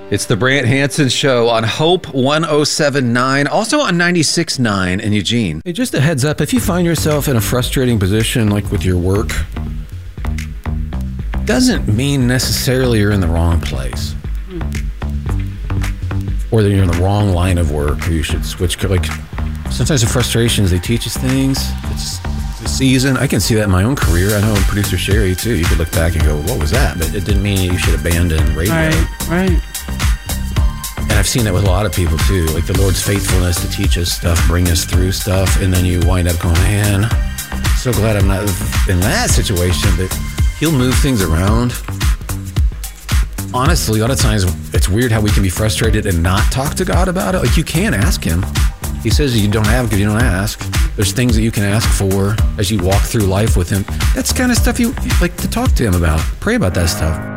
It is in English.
It's the Brant Hansen Show on Hope 107.9, also on 96.9 in Eugene. Hey, just a heads up, if you find yourself in a frustrating position like with your work, doesn't mean necessarily you're in the wrong place. Or that you're in the wrong line of work, or you should switch. Like, sometimes the frustrations, they teach us things. It's the season. I can see that in my own career. I know in producer Sherry, too. You could look back and go, what was that? But it didn't mean you should abandon radio. Right. And I've seen that with a lot of people, too. Like the Lord's faithfulness to teach us stuff, bring us through stuff, and then you wind up going, man, so glad I'm not in that situation. But He'll move things around. Honestly, a lot of times it's weird how we can be frustrated and not talk to God about it. Like, you can ask Him. He says you don't have because you don't ask. There's things that you can ask for as you walk through life with Him. That's the kind of stuff you like to talk to Him about. Pray about that stuff.